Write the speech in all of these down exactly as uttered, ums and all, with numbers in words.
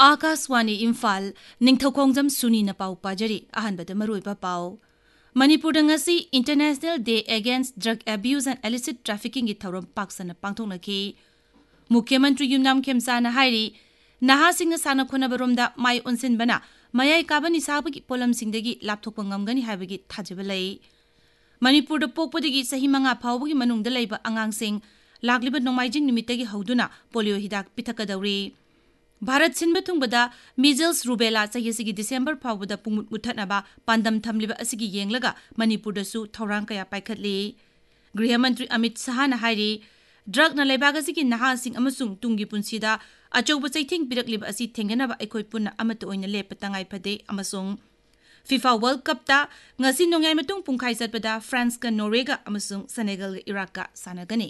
आकाशवाणी इम्फाल निंगथौखोंजम सुनी न पाउ पाजरी अहनबद मरुइबा पाउ Manipur ngasi international day against drug abuse and elicit trafficking की थौरम पाक्सन पांगथोंनखि मुख्यमंत्री युमनाम खेमसाना हाइरी नहासिंग साना खोनबरोमदा माय ओनसिनबना मयाय काबनी साबगी पोलमसिंगदगी लापथोकप ngamgani हाइबगी थाजब लै मणिपुर पोकपदगी सही मंगा फावबगी मनुंगद लैबा अंगांगसिंग लाक्लिबा नोंमाइजिंग निमित्तगी हौदुना पोलियो हिदाक पिथकदौरी भारत सिंब थुंगबदा मीजल्स रूबेला चाहिए दिसंबर फावबदा पुंगमुट मुथनबा पांदम थमलिबा असिगी येंगलगा मणिपुरदसु थौरांग कया पाइखतली गृह मंत्री अमित शाहना हाइरी ड्रग न लेबागसिगी नहासिंग अमसुंग तुंगी पुंसीदा अचौब चैथिंग पिरकलिबा असि थेंगनबा अखोय पुन्ना अमत ओइना लेप तंगाई फदे अमसुंग फीफा वर्ल्ड कप ता ngasi नोंगाई मतुंग पुंखाई चतबदा फ्रांस का नॉर्वे का अमसुंग सेनेगल का इराक का सानगनी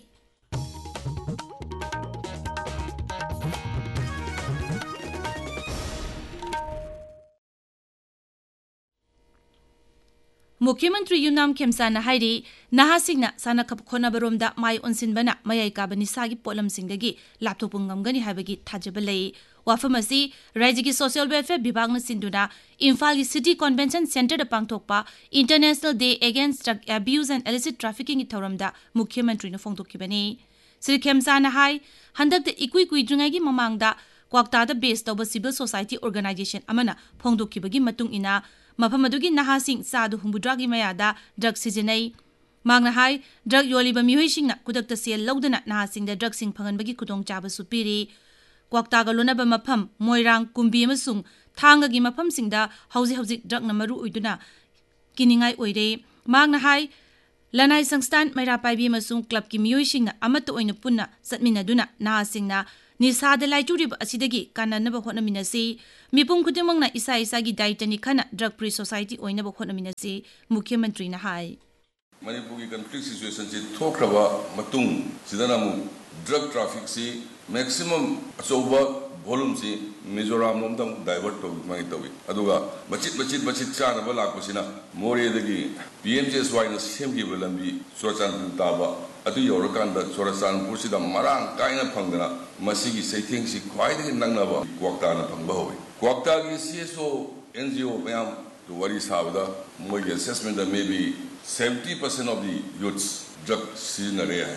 मुख्यमंत्री युमनाम खेमसाना हाइरी नहासिंगना साना खप खोनबरोमदा माय ओनसिनबना मयाय काबनी सागी पोलमसिंगदगी लापथोकप ngamgani हाइबगी थाजब लै वाफम असि राज्य सोशल वेलफेयर विभागना सिंदुना इम्फाल की city convention centre पांगथोकपा international day against drug abuse and elicit trafficking की थौरमदा मुख्यमंत्री ने फोंदोकिबनी Shri खेमसाना high हंदक इकुई कुइद्रिंगागी ममांगदा क्वाक्तादा base तौब civil society organisation अमना फोंदोकिबगी मतुंग इना मफम अदुगी नहासिंग सादु हुंबुद्रागी मयादा ड्रग सिजनै मांगना हाइ ड्रग योलिबा मिहोइसिंगना कुदक्ता सेल लौदना नहासिंगदा ड्रग सिंग फंगनबगी खुदोंग चाबसु पिरि क्वाक्तागा लोनबा मफम मोइरांग कुंबी अमसुंग थांगगी मफमसिंगदा हौजि हौजि ड्रग न मरु उइदुना किनिंगाई ओइरे मांगना हाइ लनाई संस्थान मैरा पाइबी अमसुंग क्लब की मिहोइसिंगना अमत ओइना पुन्ना सतमिनदुना नहासिंगना निसाद लाइचुरिब असिदगी काननब होनमिनसी मिपुंग खुदिमंगना इसा इसागी दायित्वनि खना ड्रग फ्री सोसाइटी ओइनब होनमिनसी मुख्यमंत्री ना हाय मणिपुर की कन्फ्लिक्ट सिचुएशन से थोखरबा मतुंग सिदनामु ड्रग ट्रैफिक से मैक्सिमम अचौबा वॉल्यूम से मिजोराम लोमदम डाइवर्ट तो माइ तवी अदुगा मचित मचित मचित चानब लाकपसिना मोरेदगी पीएमजेएसवाई न सेमगिबा लंबी सोरचान ताबा अदु योरकांदा सोरचानपुर सिदा मरांग कायना फंगना मसिगी सैथिंग सि ख्वाइदगी नंगनबा क्वाक्ताना फंगबा होय क्वाक्तागी सीएसओ एनजीओ मयाम तो वरी साबदा मोइगे असेसमेंट दा may be seventy percent of the youths drug सिजनरे है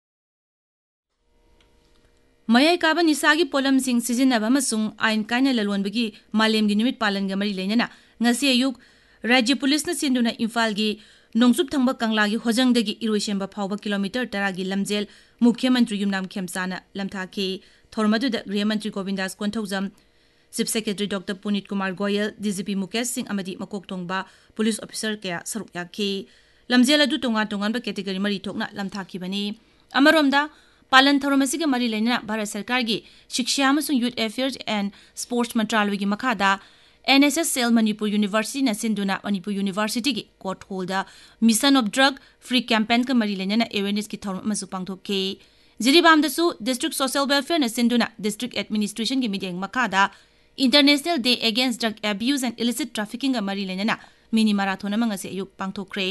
मयाय काबा निसागी पोलमसिंग सिजनब अमसुंग आइन कायना ललोनबगी मालेमगी निमित पालनगा मरी लेना ngasi ayuk राज्य पुलिस न सिंदुना इम्फाल की नोंगसुप थंगबा कंगलागी होजंगदगी इरोइसेंबा फावबा किलोमीटर तरागी लमजेल मुख्यमंत्री युमनाम खेमसाना लमथाकी थोरमदुदा गृहमंत्री Govindas Konthoujam chief secretary doctor Puneet Kumar Goyal DGP Mukesh Singh अमदी मकोक तोंगबा police officer कया सरुक याखी लमजेल अदु तोंगा तोंगानबा कैटेगरी मरी थोकना लमथाकीबनी अमरोमदा पालन थौरमसिग मरी लेना भारत सरकार की शिक्षा अमसुंग यूथ अफेयर्स एंड स्पोर्ट्स मंत्रालय की मखादा एनएसएस सेल मणिपुर यूनिवर्सिटी न सिंधुना मणिपुर यूनिवर्सिटी की court holder mission of drug free campaign का मरी लेना अवेयरनेस की थौरम अमसु पांगथोके जिरीबामदसु डिस्ट्रिक्ट सोशल वेलफेयर न सिंधुना डिस्ट्रिक्ट एडमिनिस्ट्रेशन की meeting मखादा international day against drug abuse and illicit trafficking का मरी लेना मिनी मैराथन अमंगसे अयुक पांगथोखरे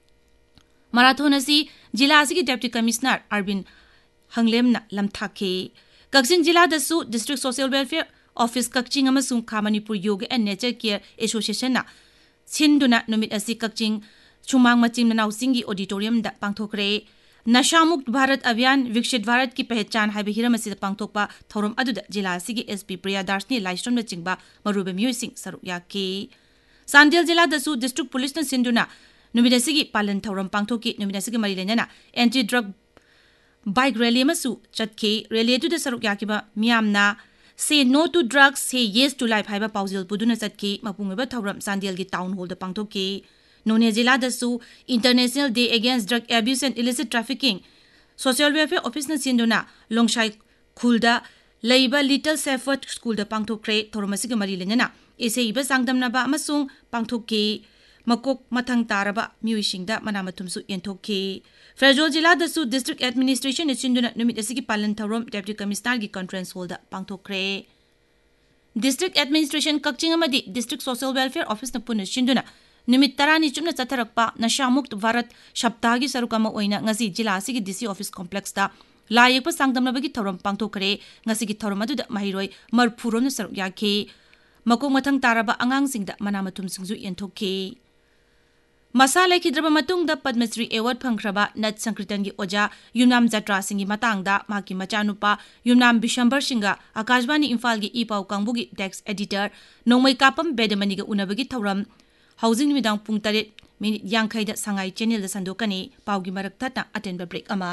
मैराथन असि जिला असि डेप्टी कमिश्नर अरविंद हंगलेमना लमथाखे कक्चिंग जिला दसु district social welfare office Kakching अमसुंग खा Manipur yoga and nature care association ना सिंधुना नुमित असि कक्चिंग छुमांग मचिंग ननाउसिंगी ऑडिटोरियम दा पांगथोखरे नशामुक्त भारत अभियान विकसित भारत की पहचान हाइबे हिरम असि पांगथोकपा थौरम अदुदा जिला असि एसपी प्रियादासनी लाइस्ट्रम चिंगबा मरुबे म्यूसिंग सरुक याकी सांदेल जिला दसु डिस्ट्रिक्ट पुलिस न सिंधुना नुमित असि पालन थौरम पांगथोकी नुमित असि मरी लेना एंटी ड्रग बाइक रैली मसु चतखे रैली अदुदा सरुक याकीबा मियामना से नो टू ड्रग्स से येस टू लाइफ हाइबा पाउजिल पुदुना चतखे मपुंगबा थौरम सांदेल की टाउन हॉल द पांगथोके नोने जिला दसु international day against drug abuse and illicit trafficking social welfare office न सिंधुना लोंगशाई खुलदा लैबा लिटिल सेफर्ट स्कूल द पांगथोखरे थौरमसिग मरी लेना इसे इबा सांगदमनाबा अमसुंग पांगथोके मकोक मथंग तारबा म्यूइसिंगदा मनामथुमसु येंथोके फेडरल जिला दसु डिस्ट्रिक्ट एडमिनिस्ट्रेशन सिंधुना नुमित असि पालन थौरम डेप्टी कमिश्नर की कॉन्फ्रेंस हॉल दा पांगथोखरे district administration Kakching अमदी district social welfare office न पुन सिंधुना नुमित तरानी चुमना चथरकपा नशा मुक्त भारत सप्ताह की सरुक अमा ओइना ngasi जिला असि की डीसी ऑफिस कॉम्प्लेक्स दा ला येक सांगदमनबगी थौरम पांगथोखरे ngasi थौरम अदुदा महिरोय मरफुरोन सरुक याखे मकों मथंग ताराबा अंगांगसिंगदा मनामथुम सिंगजु येंथोखे मसा लेखिद्रबा मतुंगदा पद्मश्री एवार्ड फंगख्रबा नट संकृतनगी ओजा युमनाम जत्रा सिंगी मतांगदा माकी मचानुपा युमनाम बिशंबर सिंगा आकाशवाणी इम्फालगी ईपाउ कांगबुगी टेक्स्ट एडिटर नोंमै कापम बेदमनिगा उनबगी थौरम हाउजिंग मिदांग पुंग तरेट मिनिट यांखैदा सांगाई चैनल संदोकनी पाउगी मरक थता अटेंबा ब्रेक अमा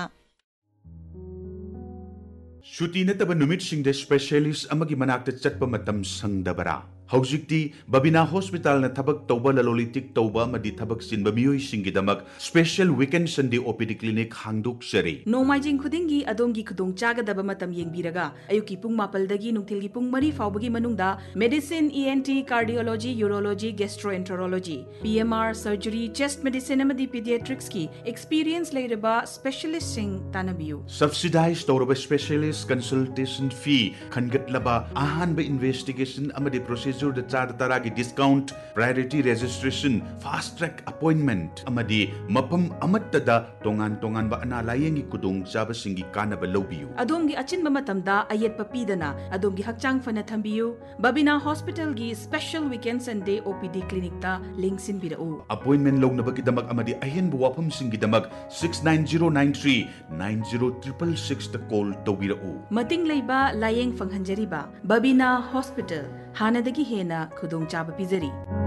Shuti nataba numit singde specialist amagi manakta chatpa matam sangdabara. Haujikti Babina Hospital na tabak tauba lalolitik tauba madi tabak sinba miyoi singidamak special weekend Sunday O P D clinic hangdok sari. Nomaijing khudingi adongi khudong chagadaba matam yengbiraga ayuki pung mapaldagi nungtilgi pung mari faubagi manungda medicine, E N T, cardiology, urology, gastroenterology, P M R, surgery, chest medicine amadi pediatrics ki experience leiraba specialist sing tanabiyu. Subsidized tauba specialist consultation fee khangatlaba ahanba investigation amadi procedure the chada taragi discount, priority registration, fast track appointment amadi mapam amattada tongan tongan ba analayengi kudong chaba singi kanaba lobiyu. Adongi achinba matamda ayet papidana adongi hakchang fana thambiyu Babina Hospital gi special weekend Sunday O P D clinic ta link sinbirau. Appointment log na bagidamag amadi ayen buwapam singidamag six nine zero nine three nine zero six six ta call tawirau. Mating leiba layeng fanghanjariba Babina Hospital hanadagi hena khudong chaba pizari.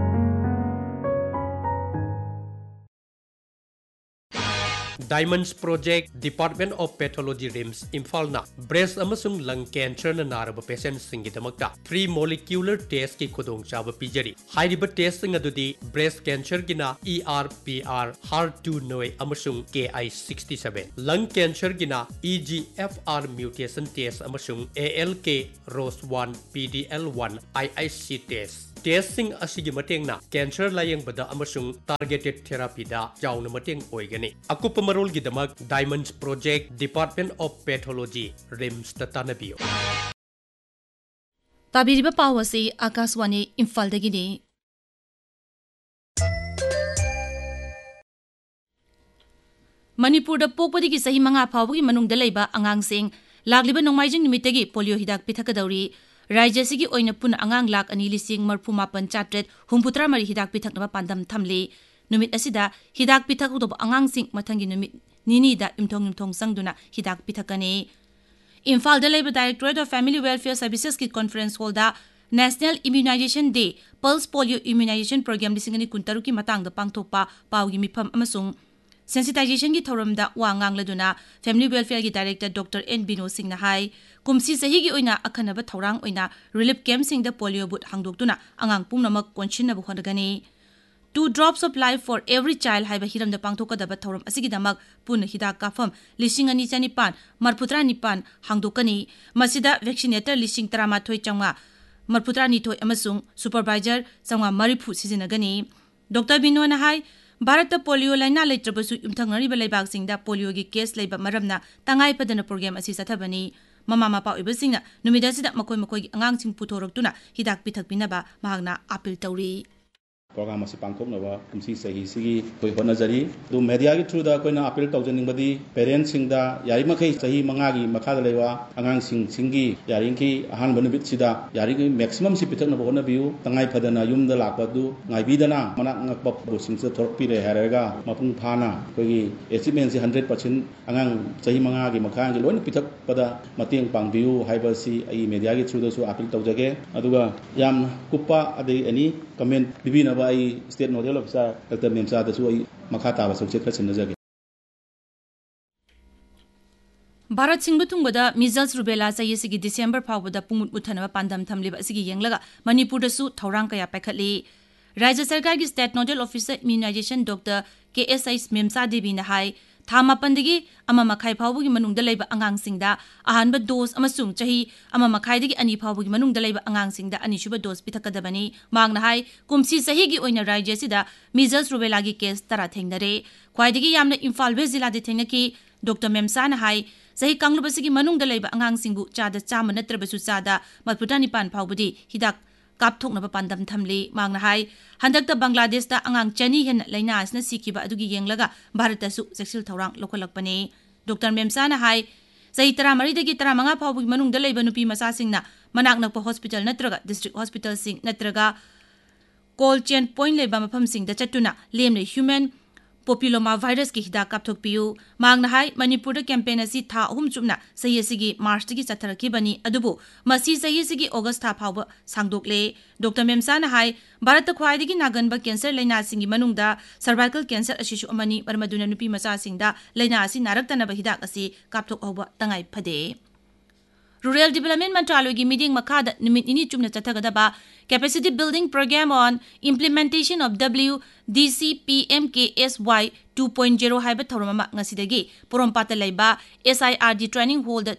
Diamonds Project Department of Pathology RIMS Imphal na breast amasung lung cancer na naraba patient singidamakta three molecular test ki khudong chaba pijari hairiba test sing adudi breast cancer gina E R P R H E R two noi amasung K I sixty-seven lung cancer gina E G F R mutation test amasung A L K R O S one P D L one I I C test testing asigi mateng na cancer layeng bada amasung targeted therapy da jauna mateng oigani akupa marol gidamak Diamonds Project Department of Pathology RIMS tatanabiyo tabiriba pawasi Akaswani Imphal dagini Manipur da pokpadigi sahi manga phawgi manungda leiba angangsing lagliba nongmaijing nimitagi polio hidak pithakadauri Rajya sigi oina puna angang lak ani lising marpu mapan chatret humputra mari hidak pitak na pandam thamle numit asida hidak pitak udob angang sing mathangi numit nini da imthong imthong sangduna hidak pitakane Imphal da Labour Directorate of Family Welfare Services ki conference hall da National Immunization Day Pulse Polio Immunization Program lisingani kuntaru ki matang da pangthokpa pawgi mifam amasung Sensitization ki thoram da wangang laduna Family Welfare ki Director Doctor N Bino Singh na hai kumsi sahi gi oina akhanaba thorang oina relief camp sing da polio but hangdoktuna angang pumnamak konchinna bu hodagani two drops of life for every child haiba hiram da pangthokadaba thoram asigi damak pun hidak kafam lising ani chanipan marputra nipan hangdokani masida vaccinator lising tramathoi changa marputra ni thoi amasung supervisor changa maripu sizinagani Doctor Bino na hai Bharat polio laina leitrabasu imthangari balaibak singda polio gi case leiba maramna tangai padana program asi sathabani mama mapa ibasingna numidasida makoi makoi gi angang sing puthoroktuna hidak pithak binaba mahagna appeal tawri program asi pangthoknaba kumsi sahi sigi koi honajari du media gi through da koina appeal tawjaning badi parents singda yari makai sahi manga gi makha da lewa angang sing singi yaring ki ahan banubit sida yari gi maximum si pithakna bogna biu tangai phadana yum da lakpa du ngai bidana mana ngakpa bo sing se thorok pi re haraga mapung phana koi gi achievement si one hundred percent angang sahi manga gi makha gi loina pithak pada mateng pang biu haiba si ai media gi through da su appeal tawjage aduga yam kuppa adai ani comment bibina ba ai state nodal officer Doctor Memsa da su ai makha ta ba subject ka sinajage Bharat Singh Thungbada measles rubella sayisigi December phawbada pungmut uthanaba pandam thamliba asigi yenglaga Manipur da su thorang kaya paikhatli Rajya Sarkar gi state nodal officer immunization Doctor K S I Memsa Devi na hai thama pandagi ama makhai phawbugi manungda leiba angang singda ahanba dose amasung chahi ama makhai dagi ani phawbugi manungda leiba angang singda ani shuba dose pithakadabani mangna hai kumsi sahi gi oina rajya sida measles rubella gi case tara thengnare khwaidagi yamna Imphal West jila de thengnaki Doctor Memsa na hai sahi kanglubasigi manungda leiba angang singbu chada chama natrabasu chada matputa nipan phawbudi hidak kapthoknaba pandam thamli mangna hai handakta Bangladesh ta angang chani hen laina asna sikiba adugi yenglaga Bharat ta su sexual thorang lokolakpani Doctor Memsa na hai Say Taramaridi Taramanga Pau Manung the Labor Nupi Masasingna, Manaknapa Hospital Natraga, District Hospital Sing Natraga, Cold Chain Point Labama Pum Sing the Chatuna, Lame Human Populoma virus ki hida kapthok piu mangna hai Manipur campaign asi tha hum chumna sahi sigi March tagi sathar ki bani adubu masi sahi sigi August tha phawba sangdok le Doctor Memsa na hai Bharat khwai dagi nagan ba cancer laina singi manungda cervical cancer asishu amani marmaduna nupi masa singda laina asi narak tana ba hidak asi kapthok hoba tangai phade Rural Development Mantralogi meeting makada nimit ini chumna chathagadaba Capacity Building Program on Implementation of W D C P M K S Y two point oh haiba thorama ngasidagi porompata laiba S I R D training hall that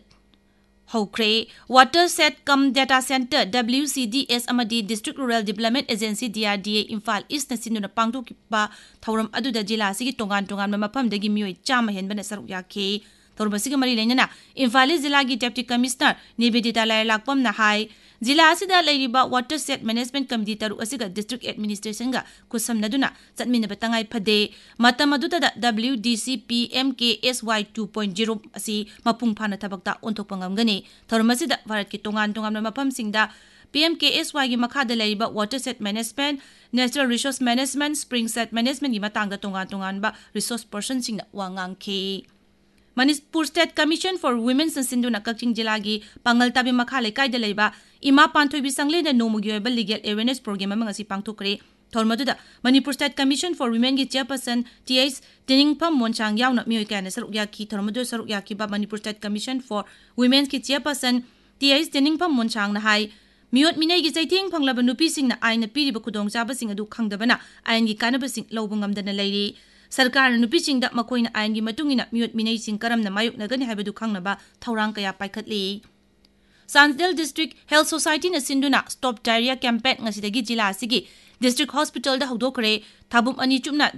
Hokre Water Set Cum Data Center W C D S amadi District Rural Development Agency D R D A Imphal East na sinuna pangthokpa thoram aduda jila sigi tongan tongan mafam dagi mioi chama henbana saruk yakhe Torbasiga Mari Lenana, Imphal Zilagi Deputy Commissioner, Nibedita Lakpam Nahai, Zila Asida Lariba Water Set Management Committee Taru Asiga District Administration ga Kusam Naduna, Satmina Batangai Pade, Matamaduta W D C P M K S Y two point oh Asi, Mapung Pana Tabakta Untopangangani, Tormasida Varaki Tongan Tongan Mapam Singda, P M K S Y gi Makada Lariba Water Set Management, Natural Resource Management, Spring Set Management gi Matanga Tongan Tongan ba Resource Person Sing Wangang K. Manipur State Commission for Women's and Sinduna Kakching Jilagi, Pangal Tabi Makhale Kaida Leba, Ima Pantoi Bisangle the Nomugiba Legal Awareness Program among Asi Pangtokre, Tormaduda, Manipur State Commission for Women Gi Chairperson, T S Tining Pam Monchang Yauna Miokan Saruyaki, Tormadu Saruyaki ba Manipur State Commission for Women's Gi Chairperson, T S Tining Pam Monchang Nahai, Miot Minegi Saiting Panglabanupi Sing na Aina Piribakudong Sabasing Adu Kangdabana, Ayan Gi Kanabasing Lobungam Dana Lady. Sarkar nupising da makoy na ayon gi matungina miyot minay sing karam na mayok na gani habadu kang na ba taurang kaya paikatli. Sansdale District Health Society na sinduna Stop Diarrhea Campaign nga sidagi jila sige District Hospital da hawdokre tabum ani chumna